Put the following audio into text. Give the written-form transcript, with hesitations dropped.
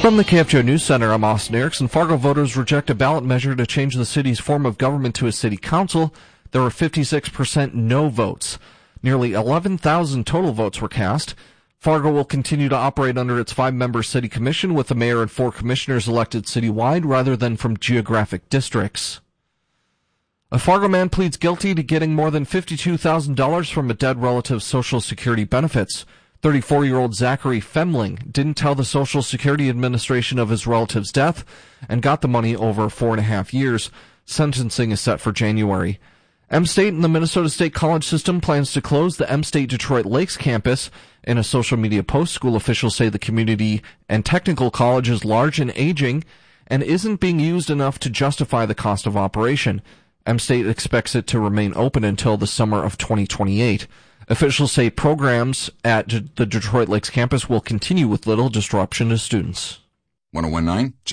From the KFJO News Center, I'm Austin Erickson. Fargo voters reject a ballot measure to change the city's form of government to a city council. There were 56% no votes. Nearly 11,000 total votes were cast. Fargo will continue to operate under its 5-member city commission with the mayor and 4 commissioners elected citywide rather than from geographic districts. A Fargo man pleads guilty to getting more than $52,000 from a dead relative's Social Security benefits. 34-year-old Zachary Femling didn't tell the Social Security Administration of his relative's death and got the money over 4.5 years. Sentencing is set for January. M-State and the Minnesota State College System plans to close the M-State Detroit Lakes campus. In a social media post, school officials say the community and technical college is large and aging and isn't being used enough to justify the cost of operation. M-State expects it to remain open until the summer of 2028. Officials say programs at the Detroit Lakes campus will continue with little disruption to students. 101.9